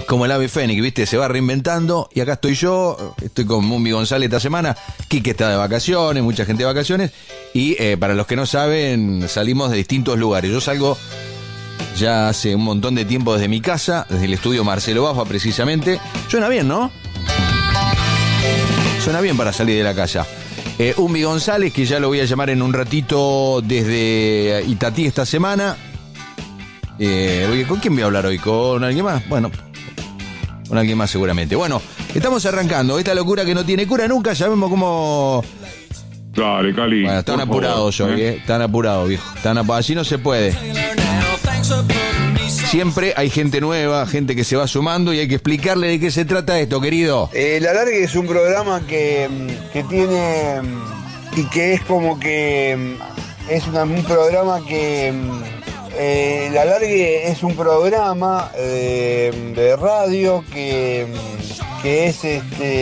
como el ave fénix, ¿viste? Se va reinventando y acá estoy yo, estoy con Mumbi González esta semana, Quique está de vacaciones, mucha gente de vacaciones y para los que no saben, salimos de distintos lugares. Yo salgo ya hace un montón de tiempo desde mi casa, desde el estudio Marcelo Bafa precisamente. Suena bien, ¿no? Suena bien para salir de la casa. Mumbi González, que ya lo voy a llamar en un ratito desde Itatí esta semana. ¿Con quién voy a hablar hoy? ¿Con alguien más? Bueno, con alguien más seguramente. Bueno, estamos arrancando esta locura que no tiene cura nunca. Ya vemos cómo... Dale, Cali. Bueno, están apurados hoy, están apurados, viejo. Así no se puede. Siempre hay gente nueva, gente que se va sumando y hay que explicarle de qué se trata esto, querido. El Alargue es un programa que tiene y que es como que es un programa que el Alargue es un programa de radio que es